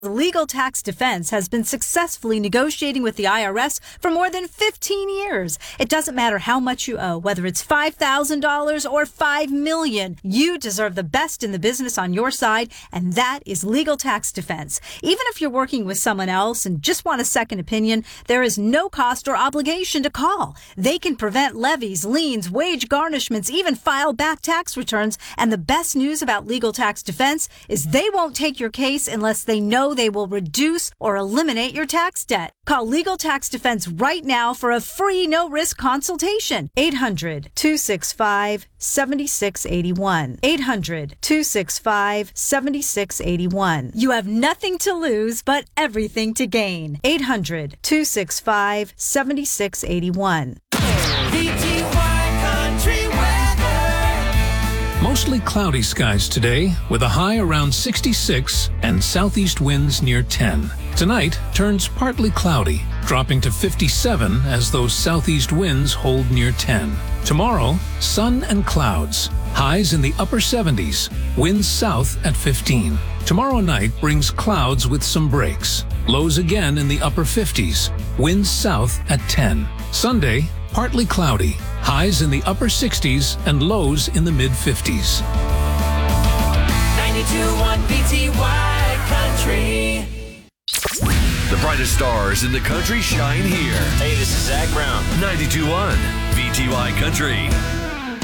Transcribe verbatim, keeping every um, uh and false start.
Legal Tax Defense has been successfully negotiating with the I R S for more than fifteen years. It doesn't matter how much you owe, whether it's five thousand dollars or five million dollars. You deserve the best in the business on your side, and that is Legal Tax Defense. Even if you're working with someone else and just want a second opinion, there is no cost or obligation to call. They can prevent levies, liens, wage garnishments, even file back tax returns. And the best news about Legal Tax Defense is they won't take your case unless they know they will reduce or eliminate your tax debt. Call Legal Tax Defense right now for a free no-risk consultation. eight hundred, two six five, seven six eight one. eight hundred, two six five, seven six eight one. You have nothing to lose but everything to gain. eight hundred, two six five, seven six eight one. Mostly cloudy skies today, with a high around sixty-six and southeast winds near ten. Tonight turns partly cloudy, dropping to fifty-seven as those southeast winds hold near ten. Tomorrow, sun and clouds. Highs in the upper seventies, winds south at fifteen. Tomorrow night brings clouds with some breaks. Lows again in the upper fifties, winds south at ten. Sunday, partly cloudy. Highs in the upper sixties and lows in the mid-fifties. ninety-two point one V T Y Country. The brightest stars in the country shine here. Hey, this is Zach Brown. ninety-two point one V T Y Country.